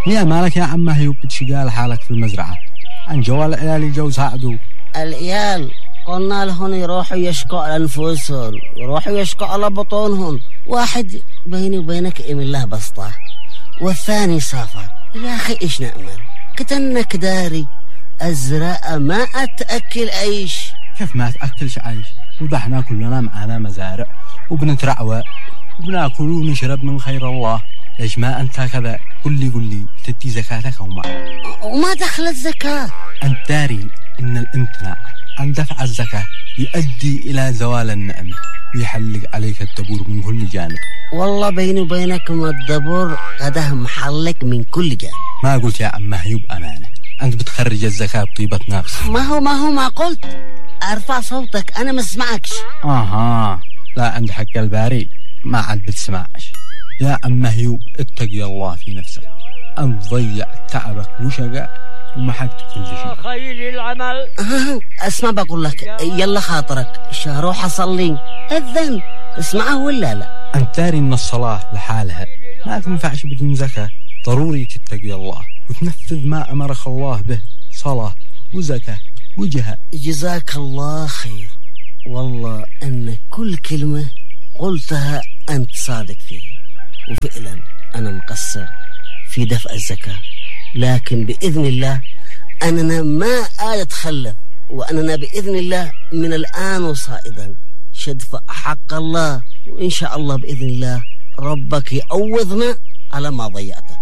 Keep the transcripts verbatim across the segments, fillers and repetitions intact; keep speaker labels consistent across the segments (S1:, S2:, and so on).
S1: يا مالك يا عم هيو بتشقال حالك في المزرعة عن جوال العيال جوز عقدو.
S2: العيال قلنا لهم يروحوا يشكوا على أنفسهم، يروحوا يشكوا على بطونهم. واحد بيني وبينك إيم الله بسطة، والثاني سافر. يا أخي إيش نأمل؟ كتنك داري الزراعة ما أتأكل عيش.
S1: كيف ما أتأكلش عيش؟ وضحنا كلنا معانا مزارع وبنترعوى وبناكل ونشرب من خير الله. ليش ما أنت كذا؟ قل لي قل لي تدي زكاتك أو ما؟
S2: وما دخل الزكاة.
S1: أنت داري إن الامتناع عن دفع الزكاة يؤدي إلى زوال النعمة ويحلق عليك الدبور من كل جانب.
S2: والله بيني وبينكم الدبور قده محلك من كل جانب.
S1: ما قلت يا عم هيوب أمانة، أنت بتخرج الزكاة بطيبة نفس.
S2: ما هو ما هو ما قلت أرفع صوتك أنا ما اسمعكش.
S1: آها لا، عند حق الباري ما عاد بتسمعش. يا عم هيوب اتقي الله في نفسك، أن تضيع تعبك وشقاء ومحكت كل شيء.
S2: خير العمل. اسمع بقول لك، يلا خاطرك شهروح أصلي أذن، اسمعه ولا لا؟
S1: أنت داري إن الصلاة لحالها ما تنفعش بدون زكاة. ضروري تتقي الله وتنفذ ما أمرك الله به، صلاة وزكاة وجهاد.
S2: جزاك الله خير، والله أن كل كلمة قلتها أنت صادق فيها، وفعلا أنا مقصر في دفع الزكاة، لكن بإذن الله أننا ما أتخلف، وأننا بإذن الله من الآن وصائدا شدفع حق الله، وإن شاء الله بإذن الله ربك يعوضنا على ما ضيعته.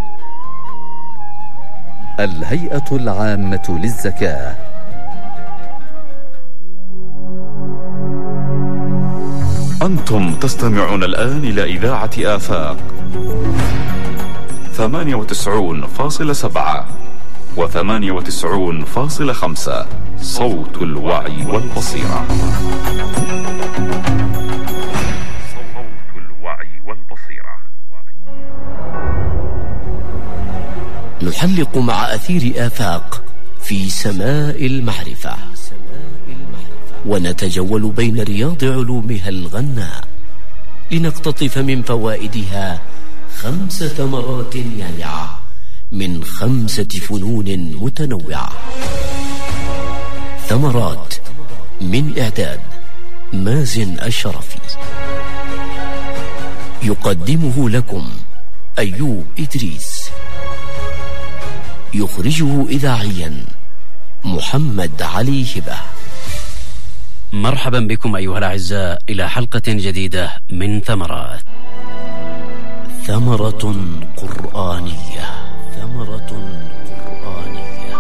S3: الهيئة العامة للزكاة.
S4: أنتم تستمعون الآن إلى إذاعة آفاق ثمانية وتسعون فاصلة سبعة وثمانية وتسعون فاصلة خمسة، صوت الوعي والبصيرة. صوت الوعي والبصيرة.
S5: نحلق مع أثير آفاق في سماء المعرفة، ونتجول بين رياض علومها الغناء لنقتطف من فوائدها خمس ثمرات يانعة من خمسة فنون متنوعة. ثمرات من إعداد مازن الشرفي، يقدمه لكم أيوب إدريس، يخرجه إذاعيا محمد علي هبة.
S6: مرحبا بكم أيها الأعزاء إلى حلقة جديدة من ثمرات.
S5: ثمرة قرآنية، ثمرة قرآنية.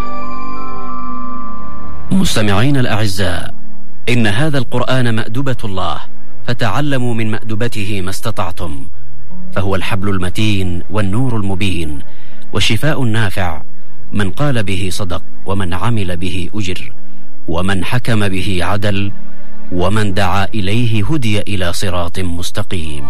S6: مستمعين الأعزاء، إن هذا القرآن مأدبة الله، فتعلموا من مأدبته ما استطعتم، فهو الحبل المتين والنور المبين والشفاء النافع. من قال به صدق، ومن عمل به أجر، ومن حكم به عدل، ومن دعا إليه هدي إلى صراط مستقيم.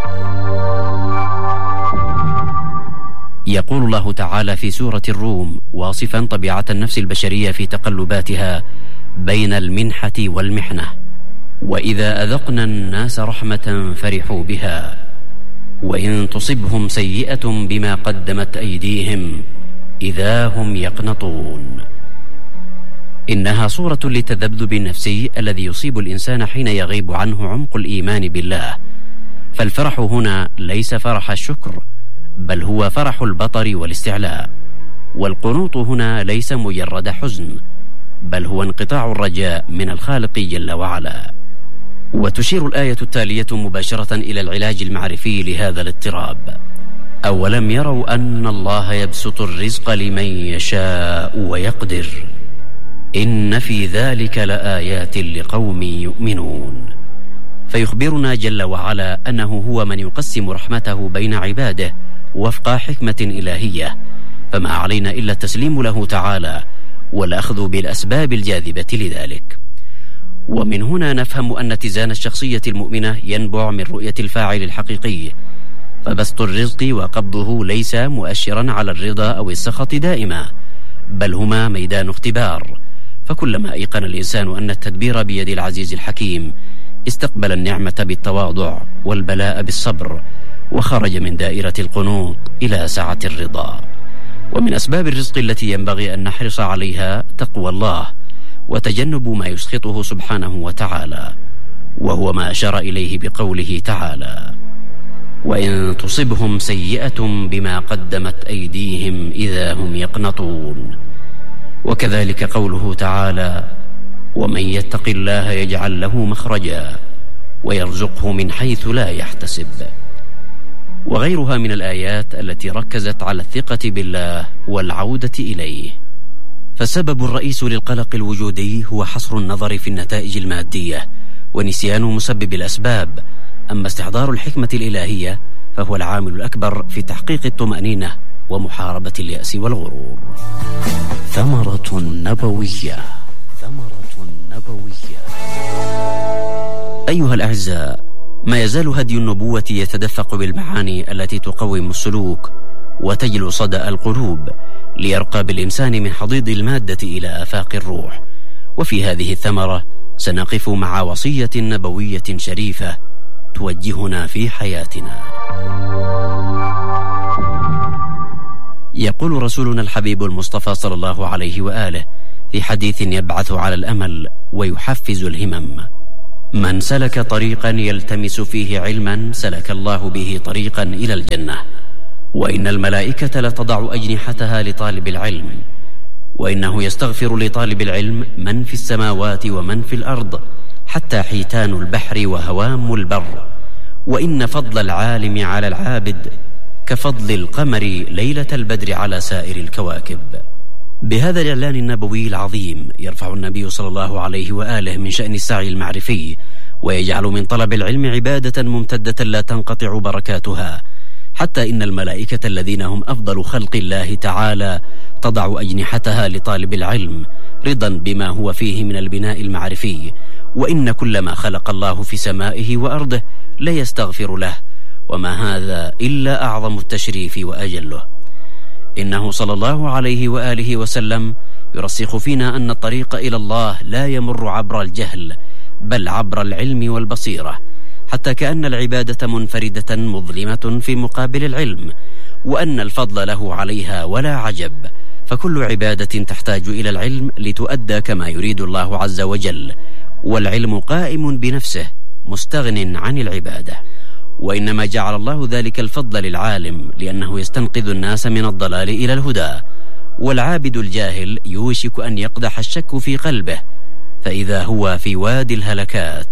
S6: يقول الله تعالى في سورة الروم واصفا طبيعة النفس البشرية في تقلباتها بين المنحة والمحنة: وإذا أذقنا الناس رحمة فرحوا بها، وإن تصبهم سيئة بما قدمت أيديهم إذا هم يقنطون. إنها صورة للتذبذب النفسي الذي يصيب الإنسان حين يغيب عنه عمق الإيمان بالله. فالفرح هنا ليس فرح الشكر، بل هو فرح البطر والاستعلاء. والقنوط هنا ليس مجرد حزن، بل هو انقطاع الرجاء من الخالق جل وعلا. وتشير الآية التالية مباشرة إلى العلاج المعرفي لهذا الاضطراب: أولم يروا أن الله يبسط الرزق لمن يشاء ويقدر، إن في ذلك لآيات لقوم يؤمنون. فيخبرنا جل وعلا أنه هو من يقسم رحمته بين عباده وفق حكمة إلهية، فما علينا إلا التسليم له تعالى والأخذ بالأسباب الجاذبة لذلك. ومن هنا نفهم أن اتزان الشخصية المؤمنة ينبع من رؤية الفاعل الحقيقي، فبسط الرزق وقبضه ليس مؤشرا على الرضا أو السخط دائما، بل هما ميدان اختبار. فكلما أيقن الإنسان أن التدبير بيد العزيز الحكيم، استقبل النعمة بالتواضع والبلاء بالصبر، وخرج من دائرة القنوط إلى سعة الرضا. ومن أسباب الرزق التي ينبغي أن نحرص عليها تقوى الله وتجنب ما يسخطه سبحانه وتعالى، وهو ما أشار إليه بقوله تعالى: وإن تصبهم سيئة بما قدمت أيديهم إذا هم يقنطون. وكذلك قوله تعالى: ومن يتق الله يجعل له مخرجا ويرزقه من حيث لا يحتسب، وغيرها من الآيات التي ركزت على الثقة بالله والعودة إليه. فالسبب الرئيس للقلق الوجودي هو حصر النظر في النتائج المادية ونسيان مسبب الأسباب، أما استحضار الحكمة الإلهية فهو العامل الأكبر في تحقيق الطمأنينة ومحاربة اليأس والغرور.
S5: ثمرة نبوية. ثمرة نبوية.
S6: أيها الأعزاء، ما يزال هدي النبوة يتدفق بالمعاني التي تقوم السلوك وتجلو صدأ القلوب ليرقى بالإنسان من حضيض المادة إلى آفاق الروح. وفي هذه الثمرة سنقف مع وصية نبوية شريفة توجهنا في حياتنا. يقول رسولنا الحبيب المصطفى صلى الله عليه وآله في حديث يبعث على الأمل ويحفز الهمم: من سلك طريقا يلتمس فيه علما سلك الله به طريقا إلى الجنة، وإن الملائكة لتضع أجنحتها لطالب العلم، وإنه يستغفر لطالب العلم من في السماوات ومن في الأرض حتى حيتان البحر وهوام البر، وإن فضل العالم على العابد كفضل القمر ليلة البدر على سائر الكواكب. بهذا الإعلان النبوي العظيم يرفع النبي صلى الله عليه وآله من شأن السعي المعرفي، ويجعل من طلب العلم عبادة ممتدة لا تنقطع بركاتها، حتى إن الملائكة الذين هم أفضل خلق الله تعالى تضع أجنحتها لطالب العلم رضا بما هو فيه من البناء المعرفي، وإن كل ما خلق الله في سمائه وأرضه ليستغفر له، وما هذا إلا أعظم التشريف وأجله. إنه صلى الله عليه وآله وسلم يرسخ فينا أن الطريق إلى الله لا يمر عبر الجهل بل عبر العلم والبصيرة، حتى كأن العبادة منفردة مظلمة في مقابل العلم، وأن الفضل له عليها ولا عجب، فكل عبادة تحتاج إلى العلم لتؤدى كما يريد الله عز وجل، والعلم قائم بنفسه مستغن عن العبادة. وإنما جعل الله ذلك الفضل للعالم لأنه يستنقذ الناس من الضلال إلى الهدى، والعابد الجاهل يوشك أن يقدح الشك في قلبه فإذا هو في وادي الهلكات.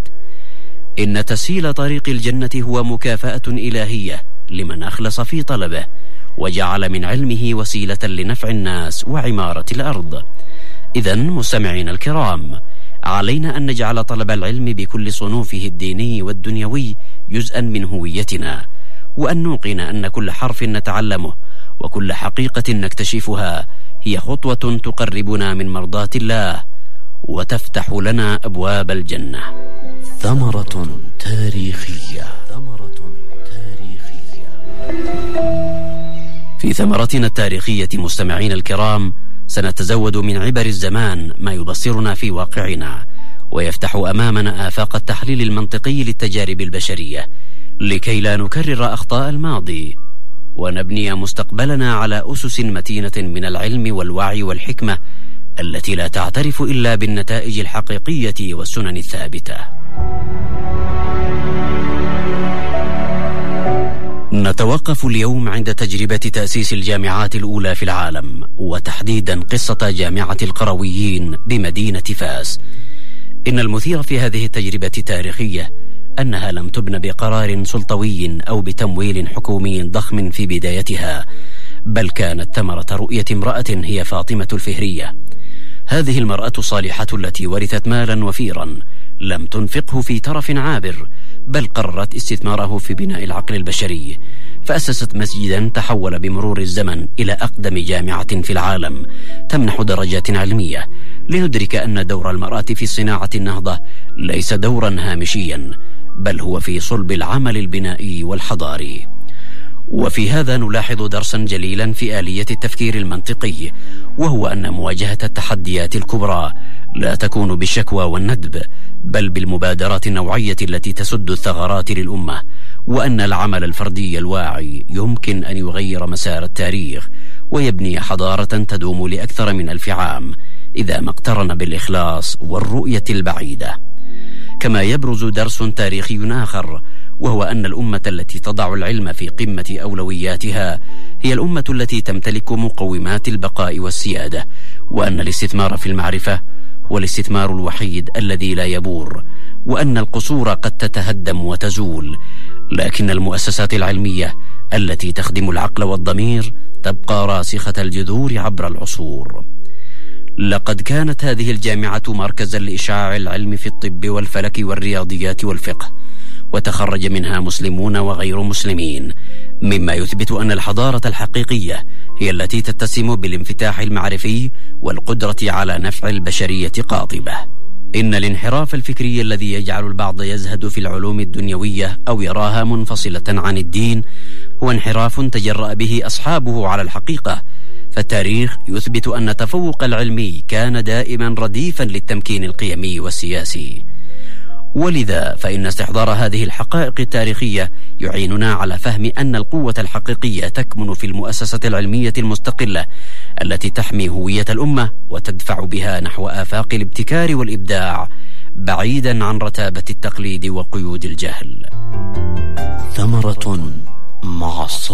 S6: إن تسهيل طريق الجنة هو مكافأة إلهية لمن أخلص في طلبه وجعل من علمه وسيلة لنفع الناس وعمارة الأرض. إذن مستمعين الكرام، علينا أن نجعل طلب العلم بكل صنوفه الديني والدنيوي جزءا من هويتنا، وأن نوقن أن كل حرف نتعلمه وكل حقيقة نكتشفها هي خطوة تقربنا من مرضاة الله وتفتح لنا أبواب الجنة.
S5: ثمرة تاريخية. ثمرة تاريخية.
S6: في ثمرتنا التاريخية مستمعين الكرام سنتزود من عبر الزمان ما يبصرنا في واقعنا ويفتح أمامنا آفاق التحليل المنطقي للتجارب البشرية، لكي لا نكرر أخطاء الماضي ونبني مستقبلنا على أسس متينة من العلم والوعي والحكمة التي لا تعترف إلا بالنتائج الحقيقية والسنن الثابتة. نتوقف اليوم عند تجربة تأسيس الجامعات الأولى في العالم، وتحديدا قصة جامعة القرويين بمدينة فاس. إن المثير في هذه التجربة التاريخية أنها لم تبن بقرار سلطوي أو بتمويل حكومي ضخم في بدايتها، بل كانت ثمرة رؤية امرأة هي فاطمة الفهرية. هذه المرأة الصالحة التي ورثت مالا وفيرا لم تنفقه في ترف عابر، بل قررت استثماره في بناء العقل البشري، فأسست مسجدا تحول بمرور الزمن إلى أقدم جامعة في العالم تمنح درجات علمية، لندرك أن دور المرأة في صناعة النهضة ليس دورا هامشيا، بل هو في صلب العمل البنائي والحضاري. وفي هذا نلاحظ درسا جليلا في آلية التفكير المنطقي، وهو أن مواجهة التحديات الكبرى لا تكون بالشكوى والندب، بل بالمبادرات النوعية التي تسد الثغرات للأمة، وأن العمل الفردي الواعي يمكن أن يغير مسار التاريخ ويبني حضارة تدوم لأكثر من ألف عام إذا ما اقترن بالإخلاص والرؤية البعيدة. كما يبرز درس تاريخي آخر، وهو أن الأمة التي تضع العلم في قمة أولوياتها هي الأمة التي تمتلك مقومات البقاء والسيادة، وأن الاستثمار في المعرفة هو الاستثمار الوحيد الذي لا يبور، وأن القصور قد تتهدم وتزول، لكن المؤسسات العلمية التي تخدم العقل والضمير تبقى راسخة الجذور عبر العصور. لقد كانت هذه الجامعة مركزا لإشعاع العلم في الطب والفلك والرياضيات والفقه، وتخرج منها مسلمون وغير مسلمين، مما يثبت أن الحضارة الحقيقية هي التي تتسم بالانفتاح المعرفي والقدرة على نفع البشرية قاطبة. إن الانحراف الفكري الذي يجعل البعض يزهد في العلوم الدنيوية أو يراها منفصلة عن الدين هو انحراف تجرأ به أصحابه على الحقيقة، فالتاريخ يثبت أن التفوق العلمي كان دائما رديفا للتمكين القيمي والسياسي. ولذا فإن استحضار هذه الحقائق التاريخية يعيننا على فهم أن القوة الحقيقية تكمن في المؤسسة العلمية المستقلة التي تحمي هوية الأمة وتدفع بها نحو آفاق الابتكار والإبداع بعيدا عن رتابة التقليد وقيود الجهل.
S5: ثمرة مع